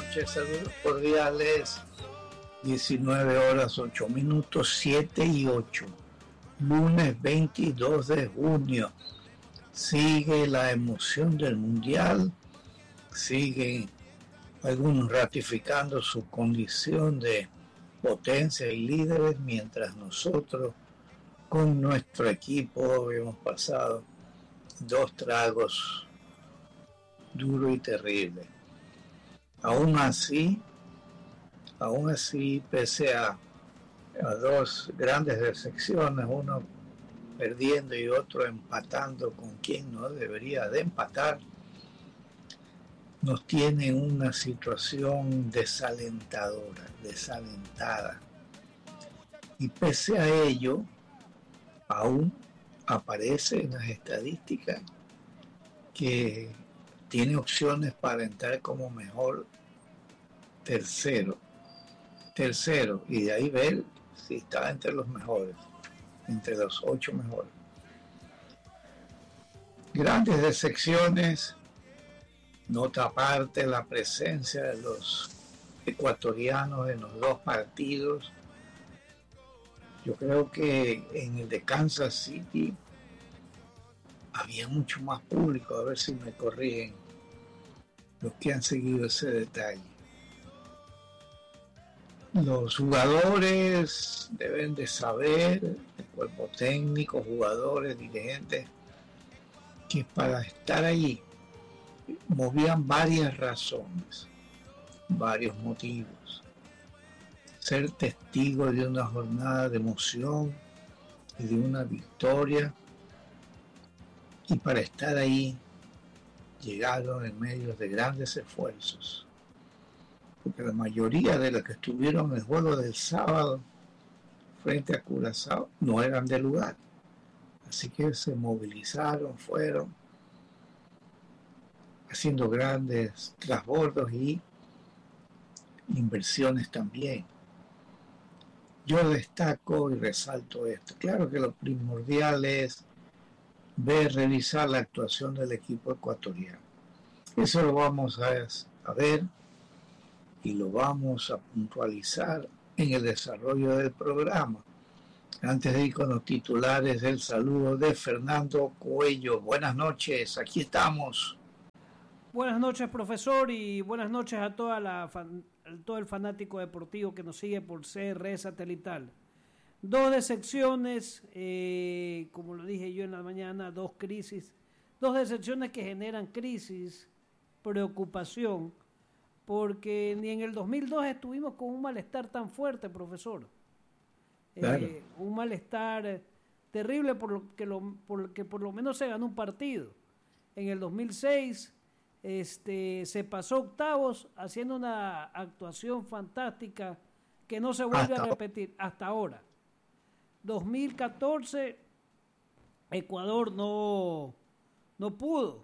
noches, saludos cordiales. 19 horas 8 minutos, 7 y 8. Lunes 22 de junio. Sigue la emoción del mundial. Siguen algunos ratificando su condición de potencia y líderes, mientras nosotros con nuestro equipo hemos pasado 2 tragos duro y terrible. Aún así, pese a 2 grandes decepciones, uno perdiendo y otro empatando con quien no debería de empatar, nos tiene una situación desalentada. Y pese a ello, aún aparece en las estadísticas que tiene opciones para entrar como mejor tercero, y de ahí ver si está entre los mejores, entre los 8 mejores. Grandes decepciones, nota aparte la presencia de los ecuatorianos en los 2 partidos. Yo creo que en el de Kansas City había mucho más público, a ver si me corrigen los que han seguido ese detalle. Los jugadores deben de saber, el cuerpo técnico, jugadores, dirigentes, que para estar allí movían varias razones, varios motivos. Ser testigo de una jornada de emoción y de una victoria, y para estar ahí llegaron en medio de grandes esfuerzos, porque la mayoría de los que estuvieron en el juego del sábado frente a Curazao no eran del lugar, así que se movilizaron, fueron haciendo grandes transbordos y inversiones también. Yo destaco y resalto esto. Claro que lo primordial es revisar la actuación del equipo ecuatoriano. Eso lo vamos a ver y lo vamos a puntualizar en el desarrollo del programa. Antes de ir con los titulares, el saludo de Fernando Coello. Buenas noches, aquí estamos. Buenas noches, profesor, y buenas noches a todo el fanático deportivo que nos sigue por CR Satelital. 2 decepciones, como lo dije yo en la mañana, 2 crisis, 2 decepciones que generan crisis, preocupación, porque ni en el 2002 estuvimos con un malestar tan fuerte, profesor. Claro. Un malestar terrible porque por lo menos se ganó un partido. En el 2006 se pasó octavos haciendo una actuación fantástica que no se vuelve a repetir hasta ahora. 2014 Ecuador no pudo,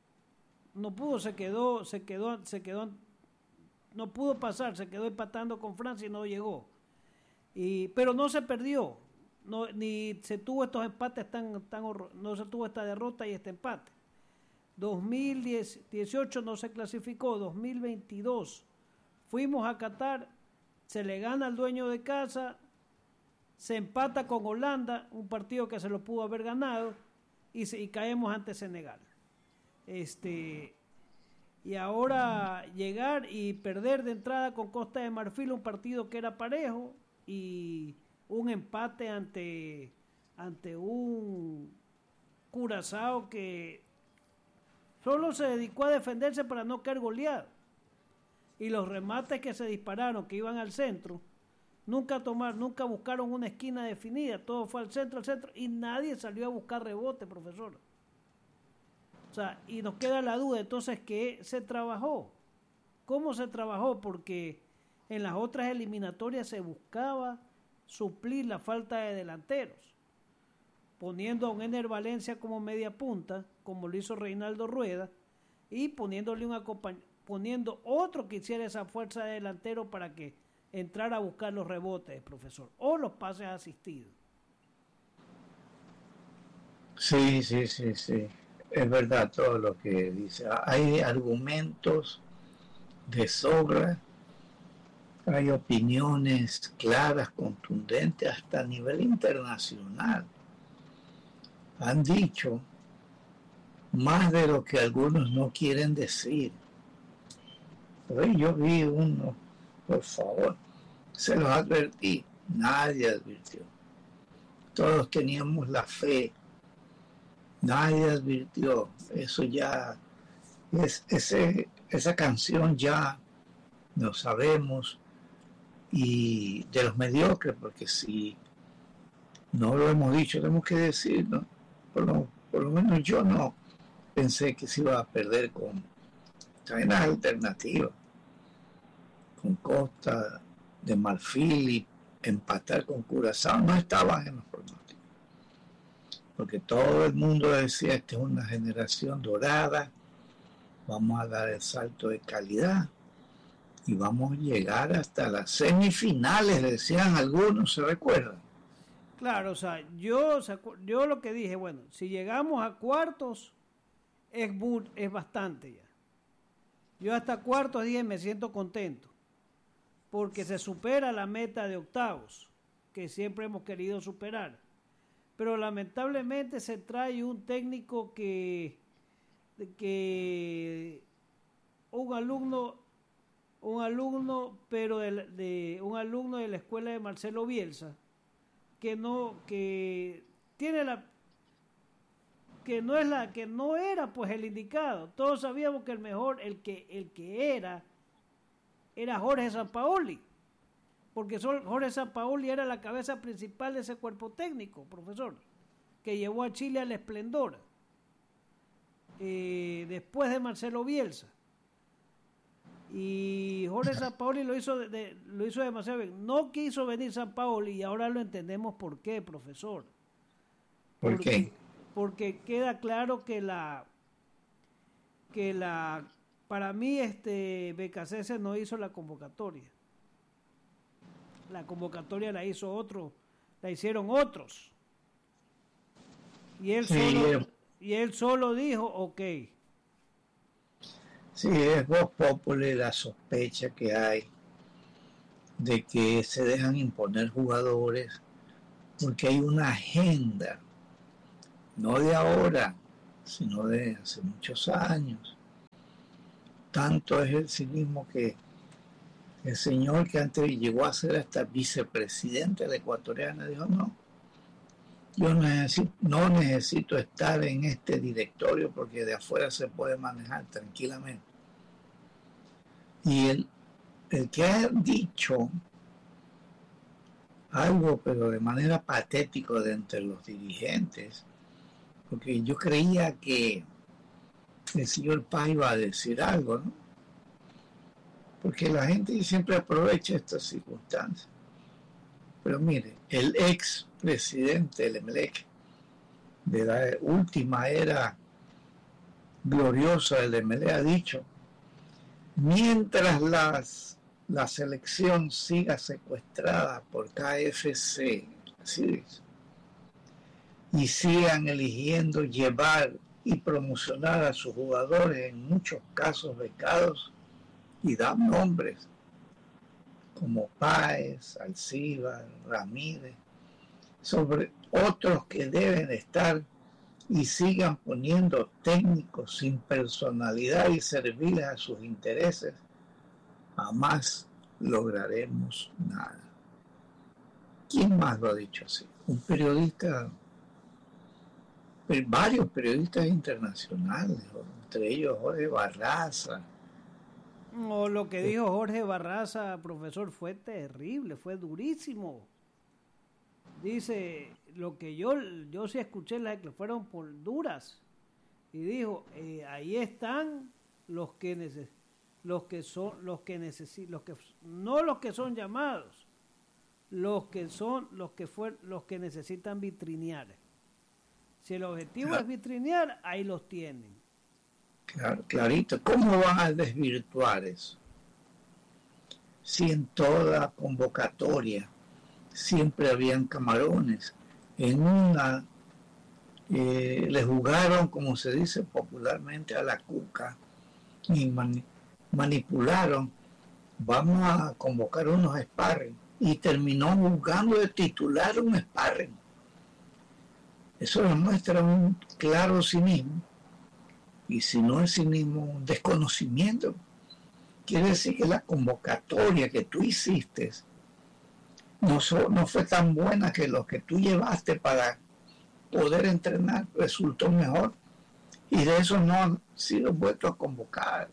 no pudo pasar, se quedó empatando con Francia y no llegó. Pero no se perdió, ni se tuvo estos empates no se tuvo esta derrota y este empate. 2018 no se clasificó, 2022 fuimos a Qatar, se le gana al dueño de casa, se empata con Holanda, un partido que se lo pudo haber ganado, y caemos ante Senegal. Y ahora llegar y perder de entrada con Costa de Marfil, un partido que era parejo, y un empate ante un Curazao que solo se dedicó a defenderse para no caer goleado. Y los remates que se dispararon, que iban al centro, nunca buscaron una esquina definida, todo fue al centro, y nadie salió a buscar rebote, profesor. O sea, y nos queda la duda, entonces, ¿qué se trabajó? ¿Cómo se trabajó? Porque en las otras eliminatorias se buscaba suplir la falta de delanteros, poniendo a un Ener Valencia como media punta, como lo hizo Reinaldo Rueda, y poniendo otro que hiciera esa fuerza de delantero para que entrara a buscar los rebotes, profesor, o los pases asistidos. Sí. Es verdad todo lo que dice. Hay argumentos de sobra, hay opiniones claras, contundentes, hasta a nivel internacional. Han dicho más de lo que algunos no quieren decir. Pero yo vi uno, por favor, se los advertí, nadie advirtió. Todos teníamos la fe, nadie advirtió. Eso ya, esa canción ya lo sabemos, y de los mediocres, porque si no lo hemos dicho, tenemos que decir, ¿no? Por lo menos yo no pensé que se iba a perder con cadenas alternativas, con Costa de Marfil, y empatar con Curazao. No estaban en los pronósticos, porque todo el mundo decía, esta es una generación dorada, vamos a dar el salto de calidad y vamos a llegar hasta las semifinales, decían algunos, ¿se recuerdan? Claro, o sea, yo lo que dije, bueno, si llegamos a cuartos es bastante ya. Yo hasta cuartos dije me siento contento, porque se supera la meta de octavos, que siempre hemos querido superar. Pero lamentablemente se trae un técnico que un alumno, pero de un alumno de la escuela de Marcelo Bielsa, que no era pues el indicado. Todos sabíamos que el mejor, el que era Jorge Sampaoli, porque Jorge Sampaoli era la cabeza principal de ese cuerpo técnico, profesor, que llevó a Chile al esplendor después de Marcelo Bielsa. Y Jorge Sampaoli lo hizo demasiado bien. No quiso venir Sampaoli, y ahora lo entendemos por qué, profesor. ¿Por qué? Porque queda claro que para mí BKC no hizo la convocatoria. La convocatoria la hicieron otros. Y él solo dijo, ok. Sí, es voz populi la sospecha que hay de que se dejan imponer jugadores porque hay una agenda, no de ahora, sino de hace muchos años. Tanto es el cinismo que el señor que antes llegó a ser hasta vicepresidente de la Ecuatoriana dijo, no, yo no necesito estar en este directorio porque de afuera se puede manejar tranquilamente. Y el que ha dicho algo, pero de manera patética, de entre los dirigentes, porque yo creía que el señor Paz iba a decir algo, ¿no? Porque la gente siempre aprovecha estas circunstancias. Pero mire, el ex presidente del Emelec, de la última era gloriosa del Emelec, ha dicho, mientras la selección siga secuestrada por KFC, así dice, y sigan eligiendo llevar y promocionar a sus jugadores, en muchos casos becados, y dan nombres como Páez, Alcíbar, Ramírez, sobre otros que deben estar, y sigan poniendo técnicos sin personalidad y serviles a sus intereses, jamás lograremos nada. ¿Quién más lo ha dicho así? Un periodista, varios periodistas internacionales, entre ellos Jorge Barraza. No, lo que dijo Jorge Barraza, profesor, fue terrible, fue durísimo. Dice, lo que yo sí escuché, las que fueron por duras, y dijo, ahí están los que son llamados, los que necesitan vitrinear. Si el objetivo es vitrinear, ahí los tienen. Claro, clarito. ¿Cómo van a desvirtuar eso? Si en toda convocatoria siempre habían camarones. En una le jugaron, como se dice popularmente, a la cuca, manipularon, vamos a convocar unos sparring, y terminó jugando de titular un sparring. Eso demuestra un claro cinismo, y si no es cinismo, un desconocimiento. Quiere decir que la convocatoria que tú hiciste no fue tan buena, que lo que tú llevaste para poder entrenar resultó mejor, y de eso no han sido vueltos a convocar.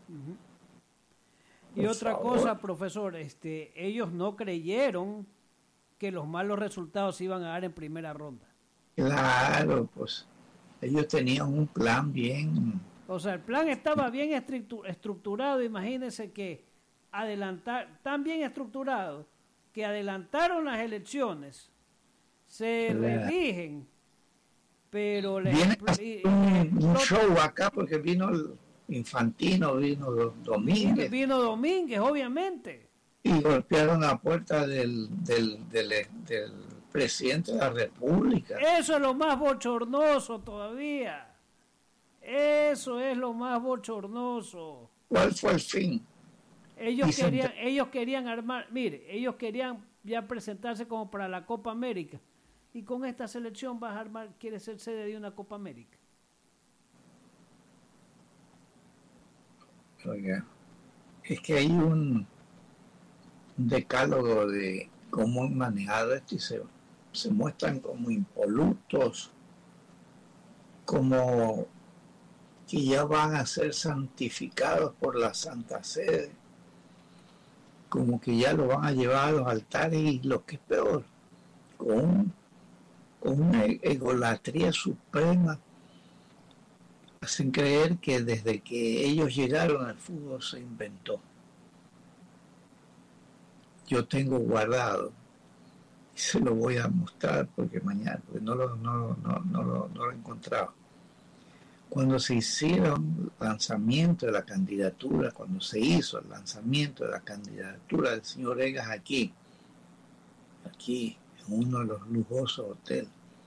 Y otra cosa, profesor, ellos no creyeron que los malos resultados se iban a dar en primera ronda. Claro, pues ellos tenían un plan bien. O sea, el plan estaba bien estructurado. Imagínense que tan bien estructurado que adelantaron las elecciones, se reeligen, pero viene un show acá porque vino el Infantino, vino Domínguez. Vino Domínguez, obviamente. Y golpearon la puerta del presidente de la República. Eso es lo más bochornoso todavía. Eso es lo más bochornoso. ¿Cuál fue el fin? Ellos querían armar, mire, ellos querían ya presentarse como para la Copa América. Y con esta selección vas a armar, quiere ser sede de una Copa América. Oiga, es que hay un decálogo de cómo han manejado esto, y se muestran como impolutos, como que ya van a ser santificados por la Santa Sede, como que ya lo van a llevar a los altares, y lo que es peor, con una egolatría suprema, hacen creer que desde que ellos llegaron al fútbol se inventó. Yo tengo guardado, y se lo voy a mostrar porque mañana, porque no lo he encontrado. Cuando se hicieron el lanzamiento de la candidatura, cuando se hizo el lanzamiento de la candidatura del señor Egas aquí en uno de los lujosos hoteles,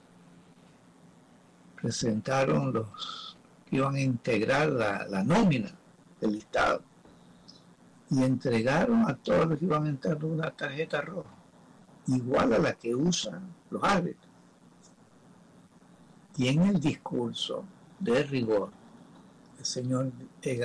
presentaron los que iban a integrar la nómina del listado, y entregaron a todos los que iban a entrar una tarjeta roja, igual a la que usan los árbitros. Y en el discurso de rigor, el señor Egas